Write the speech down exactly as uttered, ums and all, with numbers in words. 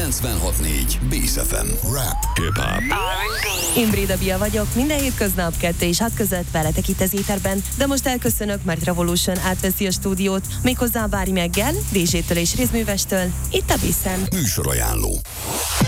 kilencvenhat négy Bész ef em. Rap, hip-hop. Én Bréda Bia vagyok, minden hétköznap kettő és hat között veletek itt az éterben, de most elköszönök, mert Revolution átveszi a stúdiót, méghozzá Bári Meggel, dé dzsé-től és Rézművestől, itt a Bészen. Műsorajánló.